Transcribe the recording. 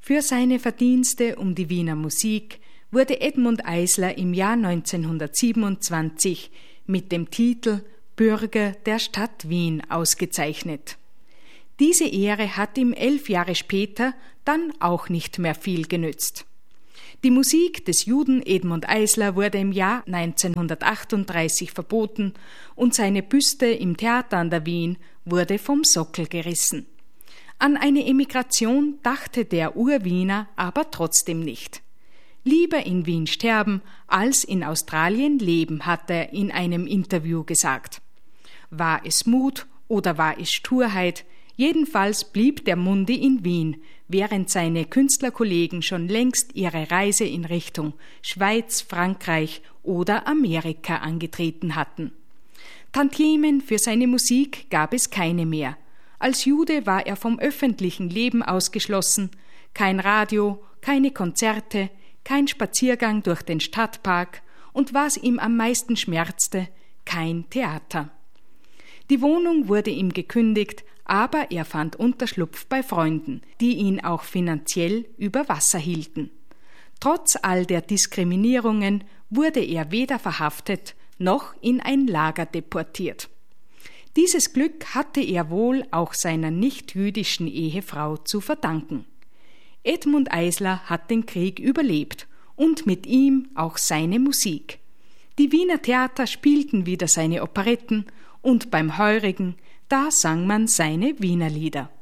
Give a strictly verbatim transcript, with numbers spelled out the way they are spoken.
Für seine Verdienste um die Wiener Musik wurde Edmund Eisler im Jahr neunzehnhundertsiebenundzwanzig mit dem Titel Bürger der Stadt Wien ausgezeichnet. Diese Ehre hat ihm elf Jahre später dann auch nicht mehr viel genützt. Die Musik des Juden Edmund Eisler wurde im Jahr neunzehnhundertachtunddreißig verboten und seine Büste im Theater an der Wien wurde vom Sockel gerissen. An eine Emigration dachte der Urwiener aber trotzdem nicht. Lieber in Wien sterben, als in Australien leben, hat er in einem Interview gesagt. War es Mut oder war es Sturheit? Jedenfalls blieb der Mundi in Wien, während seine Künstlerkollegen schon längst ihre Reise in Richtung Schweiz, Frankreich oder Amerika angetreten hatten. Tantiemen für seine Musik gab es keine mehr. Als Jude war er vom öffentlichen Leben ausgeschlossen, kein Radio, keine Konzerte, kein Spaziergang durch den Stadtpark und was ihm am meisten schmerzte, kein Theater. Die Wohnung wurde ihm gekündigt, aber er fand Unterschlupf bei Freunden, die ihn auch finanziell über Wasser hielten. Trotz all der Diskriminierungen wurde er weder verhaftet noch in ein Lager deportiert. Dieses Glück hatte er wohl auch seiner nicht-jüdischen Ehefrau zu verdanken. Edmund Eisler hat den Krieg überlebt und mit ihm auch seine Musik. Die Wiener Theater spielten wieder seine Operetten und beim Heurigen, da sang man seine Wienerlieder.